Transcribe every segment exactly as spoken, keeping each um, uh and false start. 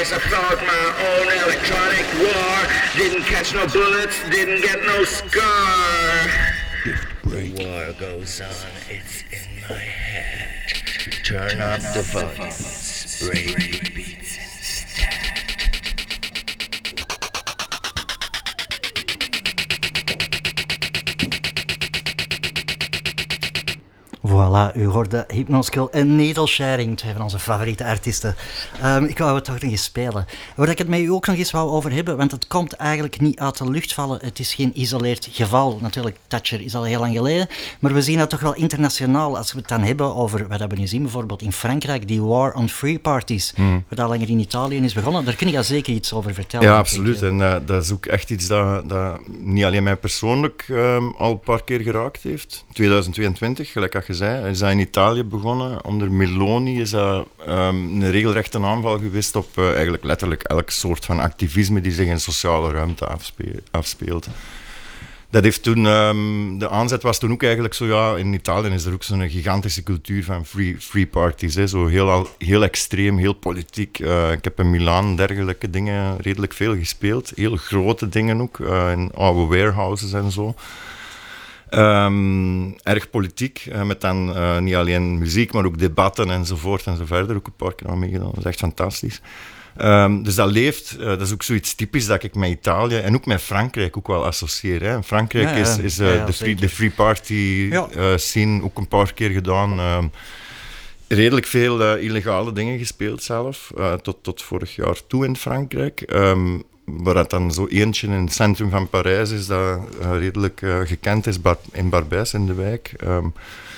I fought my own electronic war. Didn't catch no bullets, didn't get no scar. The war goes on, it's in my head. Turn up the volumes, break the beats instead. Voilà, u hoorde Hypnoskull en Needle Sharing, twee van onze favoriete artiesten. Um, ik wou het toch nog eens spelen. Waar ik het met u ook nog eens wou over hebben, want het komt eigenlijk niet uit de lucht vallen. Het is geen isoleerd geval. Natuurlijk, Thatcher is al heel lang geleden, maar we zien dat toch wel internationaal. Als we het dan hebben over, wat hebben we nu zien, bijvoorbeeld in Frankrijk, die War on Free Parties, mm. wat al langer in Italië is begonnen. Daar kun je zeker iets over vertellen. Ja, absoluut. En uh, dat is ook echt iets dat, dat niet alleen mij persoonlijk um, al een paar keer geraakt heeft. tweeduizend tweeëntwintig, gelijk als je zei, is dat in Italië begonnen. Onder Meloni is dat um, een regelrechte aanval geweest op uh, eigenlijk letterlijk elk soort van activisme die zich in sociale ruimte afspe- afspeelt. Dat heeft toen, um, de aanzet was toen ook eigenlijk zo, ja, in Italië is er ook zo'n gigantische cultuur van free, free parties, hè, zo heel, heel extreem, heel politiek. Uh, ik heb in Milaan dergelijke dingen redelijk veel gespeeld, heel grote dingen ook, uh, in oude warehouses en zo. Um, erg politiek, uh, met dan uh, niet alleen muziek, maar ook debatten enzovoort en zo verder. Ook een paar keer aan meegedaan, dat is echt fantastisch. Um, dus dat leeft, uh, dat is ook zoiets typisch dat ik met Italië en ook met Frankrijk ook wel associeer. Hè. In Frankrijk ja, ja. is, is uh, ja, ja, de, free, de free party ja. uh, scene ook een paar keer gedaan. Um, redelijk veel uh, illegale dingen gespeeld zelf, uh, tot, tot vorig jaar toe in Frankrijk. Um, waar het dan zo eentje in het centrum van Parijs is, dat uh, redelijk uh, gekend is, Bar- in Barbès in de wijk. Um,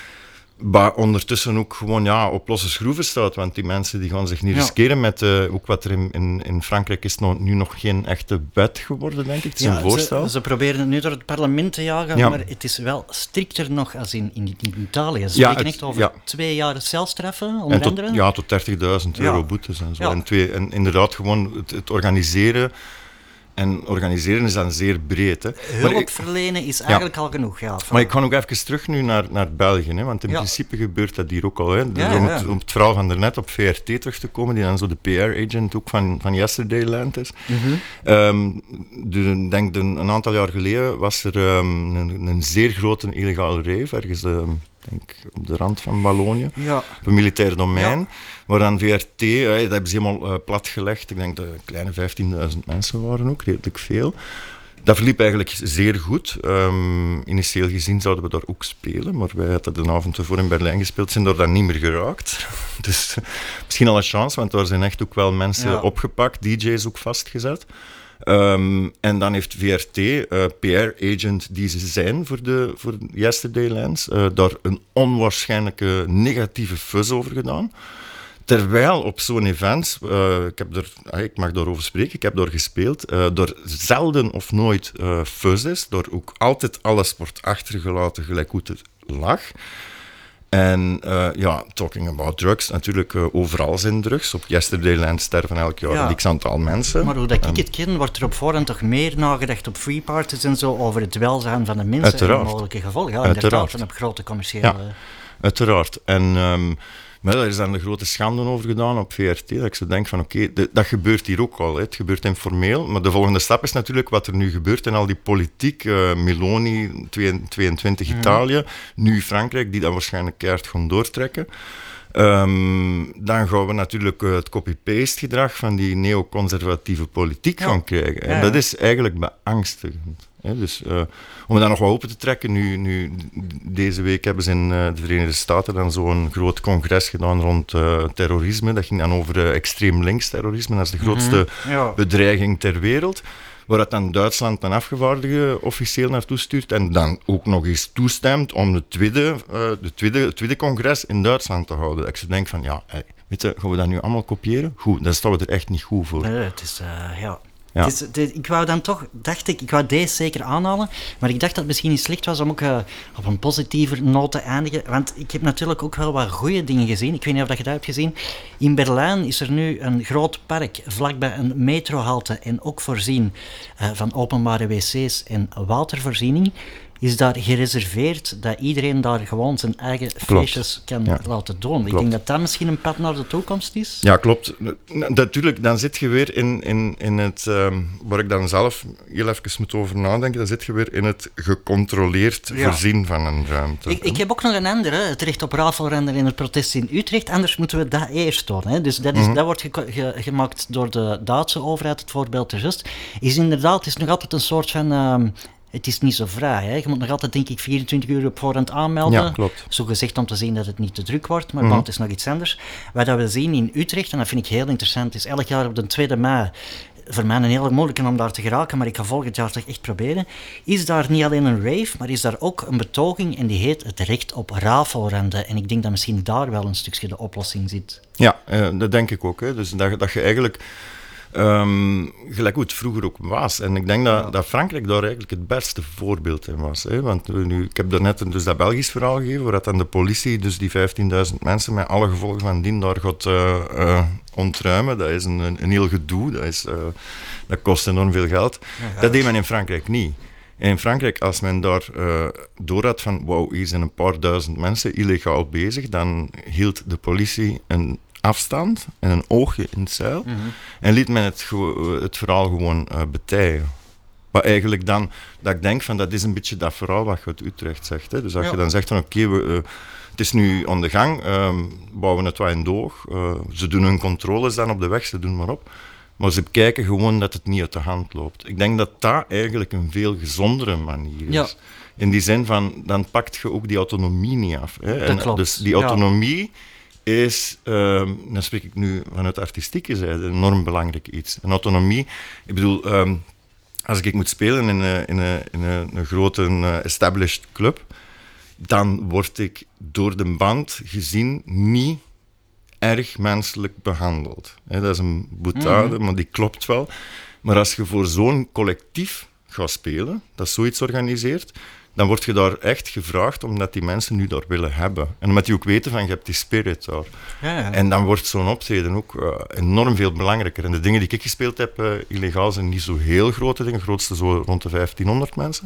maar ondertussen ook gewoon ja, op losse schroeven staat, want die mensen die gaan zich niet ja. riskeren met uh, ook wat er in, in, in Frankrijk is no, nu nog geen echte wet geworden, denk ik. Het is ja, een voorstel. Ze, ze proberen het nu door het parlement te jagen, ja. maar het is wel strikter nog als in, in, in Italië. Ze spreken ja, echt over ja. twee jaar celstraffen, onder tot, andere. Ja, tot dertigduizend euro ja. boetes en zo. Ja. En, twee, en inderdaad gewoon het, het organiseren. En organiseren is dan zeer breed. Hè. Hulp ik, verlenen is eigenlijk ja. al genoeg. Ja, maar ik ga nog even terug nu naar, naar België. Hè, want in ja. principe gebeurt dat hier ook al. Hè. Ja, om, ja. het, om het verhaal van daarnet op V R T terug te komen, die dan zo de P R-agent ook van, van Yesterdayland is. Mm-hmm. Um, de, denk de, een aantal jaar geleden was er um, een, een zeer grote illegale rave, ergens um, denk, op de rand van Wallonië, ja. op een militair domein. Ja. Waar dan V R T, uh, dat hebben ze helemaal uh, platgelegd. Ik denk dat er kleine vijftienduizend mensen waren ook, redelijk veel. Dat verliep eigenlijk zeer goed. Um, initieel gezien zouden we daar ook spelen, maar wij hadden de avond ervoor in Berlijn gespeeld, zijn daar dan niet meer geraakt. Dus misschien al een chance, want daar zijn echt ook wel mensen ja. opgepakt, D J's ook vastgezet. Um, en dan heeft V R T, uh, P R-agent die ze zijn voor, de, voor Yesterdaylands, uh, daar een onwaarschijnlijke negatieve fuzz over gedaan. Terwijl op zo'n event, uh, ik, heb er, uh, ik mag daarover spreken, ik heb daar gespeeld, uh, door zelden of nooit uh, fuzz is, door ook altijd alles wordt achtergelaten gelijk hoe het lag. En uh, ja, talking about drugs, natuurlijk uh, overal zijn drugs. Op Yesterdayland sterven elk jaar ja. een dik aantal mensen. Maar hoe dat ik um, het ken, wordt er op voorhand toch meer nagedacht op free parties en zo, over het welzijn van de mensen uiteraard. en mogelijke gevolgen. Ja, inderdaad, en op grote commerciële... Ja, uiteraard. En... Um, Maar er is dan een grote schande over gedaan op V R T, dat ik zo denk van oké, okay, dat gebeurt hier ook al, hè. Het gebeurt informeel, maar de volgende stap is natuurlijk wat er nu gebeurt in al die politiek, uh, Meloni, tweeëntwintig mm. Italië, nu Frankrijk, die dat waarschijnlijk keihard gaan doortrekken. Um, dan gaan we natuurlijk uh, het copy-paste gedrag van die neoconservatieve politiek ja. gaan krijgen. En ja, ja. dat is eigenlijk beangstigend. Hè. Dus uh, om het dan nog wat open te trekken, nu, nu deze week hebben ze in uh, de Verenigde Staten dan zo'n groot congres gedaan rond uh, terrorisme. Dat ging dan over uh, extreem links terrorisme. Dat is de grootste mm-hmm. ja. bedreiging ter wereld. Waar het dan Duitsland een afgevaardigde officieel naartoe stuurt en dan ook nog eens toestemt om de tweede, uh, de tweede, het tweede congres in Duitsland te houden. Ik denk van, ja, hey, weet je, gaan we dat nu allemaal kopiëren? Goed, dan staan we er echt niet goed voor. Nee, het is, uh, ja... Ja. Het is, de, ik wou dan toch, dacht ik, ik wou deze zeker aanhalen, maar ik dacht dat het misschien niet slecht was om ook uh, op een positiever noot te eindigen, want ik heb natuurlijk ook wel wat goede dingen gezien. Ik weet niet of dat je dat hebt gezien. In Berlijn is er nu een groot park vlakbij een metrohalte en ook voorzien uh, van openbare wc's en watervoorziening. is daar gereserveerd dat iedereen daar gewoon zijn eigen feestjes kan ja. laten doen. Ik Klopt. denk dat dat misschien een pad naar de toekomst is. Ja, klopt. Natuurlijk, dan zit je weer in, in, in het, um, waar ik dan zelf heel even moet over nadenken, dan zit je weer in het gecontroleerd Ja. voorzien van een ruimte. Ik, ik heb ook nog een andere, het recht op rafelrenden in het protest in Utrecht. Anders moeten we dat eerst doen. Hè. Dus dat, is, Mm-hmm. dat wordt ge- ge- gemaakt door de Duitse overheid, het voorbeeld er juist. Is inderdaad, het is nog altijd een soort van... ehm, het is niet zo vrij. Hè. Je moet nog altijd, denk ik, vierentwintig uur op voorhand aanmelden. Ja, klopt. Zo gezegd om te zien dat het niet te druk wordt, maar Mhm. het is nog iets anders. Wat dat we zien in Utrecht, en dat vind ik heel interessant, is elk jaar op de tweede mei, voor mij een hele moeilijke om daar te geraken, maar ik ga volgend jaar toch echt proberen, is daar niet alleen een rave, maar is daar ook een betoging en die heet het recht op rafelrenden. En ik denk dat misschien daar wel een stukje de oplossing zit. Ja, eh, dat denk ik ook. Hè. Dus dat, dat je eigenlijk... Um, gelijk hoe het vroeger ook was. En ik denk dat, dat Frankrijk daar eigenlijk het beste voorbeeld in was. Hè. Want nu, ik heb daarnet dus dat Belgisch verhaal gegeven, waar dat dan de politie dus die vijftienduizend mensen met alle gevolgen van dien daar gaat uh, uh, ontruimen. Dat is een, een, een heel gedoe. Dat, is, uh, dat kost enorm veel geld. Ja, dat deed men in Frankrijk niet. En in Frankrijk, als men daar uh, door had van wauw, hier zijn een paar duizend mensen illegaal bezig, dan hield de politie een afstand en een oogje in het zeil mm-hmm. en liet men het, ge- het verhaal gewoon uh, betijen. Maar eigenlijk dan, dat ik denk van, dat is een beetje dat verhaal wat je uit Utrecht zegt. Hè. Dus als ja. je dan zegt van, oké, okay, uh, het is nu aan de gang, um, bouwen het wat in doog, uh, ze doen hun controles dan op de weg, ze doen maar op. Maar ze bekijken gewoon dat het niet uit de hand loopt. Ik denk dat dat eigenlijk een veel gezondere manier is. Ja. In die zin van, dan pakt je ook die autonomie niet af. Hè. Dat en, klopt. Dus die autonomie... Ja. is, um, dan spreek ik nu vanuit artistieke zijde, enorm belangrijk iets. En autonomie, ik bedoel, um, als ik moet spelen in een, in een, in een, een grote uh, established club, dan word ik door de band gezien niet erg menselijk behandeld. He, dat is een boutade, mm-hmm. maar die klopt wel. Maar als je voor zo'n collectief gaat spelen, dat zoiets organiseert, dan word je daar echt gevraagd omdat die mensen nu daar willen hebben. En omdat die ook weten van, je hebt die spirit daar. Ja, ja. En dan wordt zo'n optreden ook uh, enorm veel belangrijker. En de dingen die ik gespeeld heb, uh, illegaal, zijn niet zo heel grote dingen. Het grootste zo rond de vijftienhonderd mensen.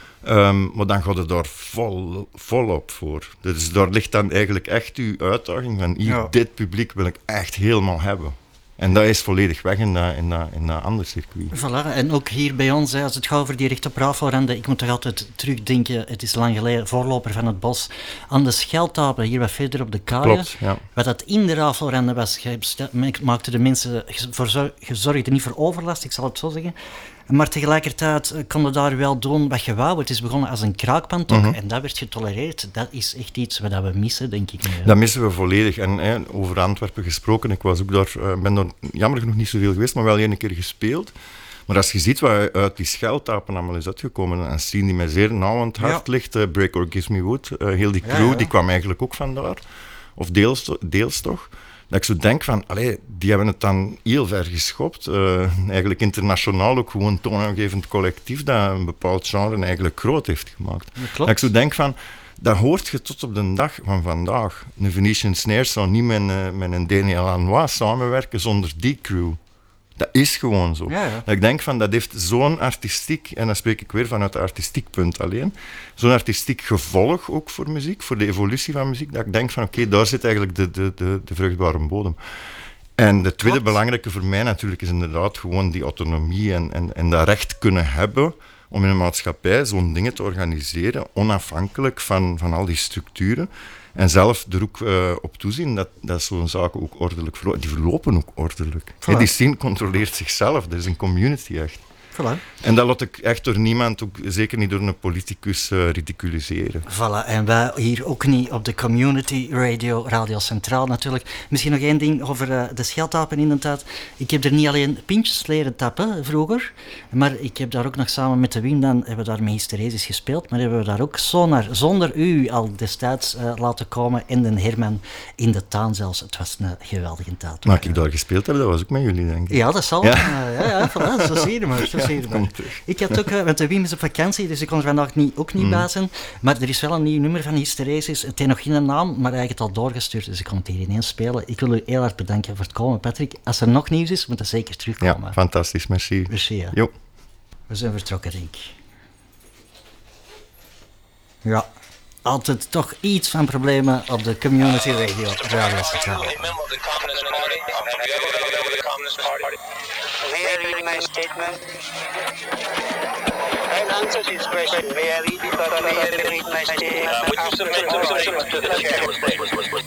Um, maar dan gaat het daar vol, volop voor. Dus daar ligt dan eigenlijk echt uw uitdaging van, hier, ja. dit publiek wil ik echt helemaal hebben. En dat is volledig weg in dat, in dat, in dat andere circuit. Voilà. En ook hier bij ons, als het gaat over die recht op rafelrenden, ik moet toch altijd terugdenken, het is lang geleden, voorloper van het bos, aan de Scheltapel, hier wat verder op de kaaien. Klopt, ja. Wat dat in de rafelrenden was, maakte de mensen, gezorgde niet voor overlast, ik zal het zo zeggen. Maar tegelijkertijd konden daar wel doen wat je wou. Het is begonnen als een kraakpand ook, mm-hmm. en dat werd getolereerd. Dat is echt iets wat we missen, denk ik. Nu, dat missen we volledig. En hè, over Antwerpen gesproken, ik was ook daar, uh, ben daar jammer genoeg niet zoveel geweest, maar wel één keer gespeeld. Maar als je ziet wat uit die Scheltapen allemaal is uitgekomen, en zien die mij zeer nauw aan het hart ja. ligt, uh, Break or Gives Me Wood, uh, heel die crew, ja, ja. die kwam eigenlijk ook vandaar. Of deels, deels toch. Dat ik zo denk van, allee, die hebben het dan heel ver geschopt. Uh, eigenlijk internationaal ook gewoon toonaangevend collectief dat een bepaald genre eigenlijk groot heeft gemaakt. Dat, dat ik zo denk van, dat hoort je tot op de dag van vandaag. Een Venetian Snare zou niet met, uh, met een Daniel Lanois samenwerken zonder die crew. Dat is gewoon zo. Ja, ja. Dat ik denk van, dat heeft zo'n artistiek, en dan spreek ik weer vanuit het artistiek punt alleen, zo'n artistiek gevolg ook voor muziek, voor de evolutie van muziek, dat ik denk van, oké, okay, daar zit eigenlijk de, de, de, de vruchtbare bodem. En de tweede Wat? belangrijke voor mij natuurlijk is inderdaad gewoon die autonomie en, en, en dat recht kunnen hebben om in een maatschappij zo'n dingen te organiseren, onafhankelijk van, van al die structuren. En zelf er ook uh, op toezien dat, dat zo'n zaken ook ordelijk verlopen. Die verlopen ook ordelijk. Voilà. Hey, die scene controleert zichzelf. Er is een community echt. Voilà. En dat laat ik echt door niemand, ook, zeker niet door een politicus, uh, ridiculiseren. Voilà, en wij hier ook niet op de Community Radio, Radio Centraal natuurlijk. Misschien nog één ding over uh, de Scheltapen inderdaad. Ik heb er niet alleen pintjes leren tappen vroeger, maar ik heb daar ook nog samen met de Wim, dan hebben we daar met Hysteresis gespeeld, maar hebben we daar ook Sonar, zonder u al destijds uh, laten komen, en de Herman in de tuin zelfs. Het was een geweldige tijd. Maar ik daar gespeeld heb, dat was ook met jullie, denk ik. Ja, dat zal. Ja, uh, ja, ja voilà, zo zie je maar. Zo zie je maar. Ik had ook, uh, want de Wim is op vakantie, dus ik kon er vandaag niet, ook niet mm. bij zijn. Maar er is wel een nieuw nummer van Hysteresis. Het heeft nog geen naam, maar hij heeft het al doorgestuurd, dus ik kon het hier ineens spelen. Ik wil u heel hard bedanken voor het komen, Patrick. Als er nog nieuws is, moet dat zeker terugkomen. Ja, fantastisch, merci. Merci, ja. Jo. We zijn vertrokken, denk ik. Ja, altijd toch iets van problemen op de community radio, radiocentrale. May I read my statement? I'll answer this question. May I read it, but may I read my statement? Uh, would you submit to the chair?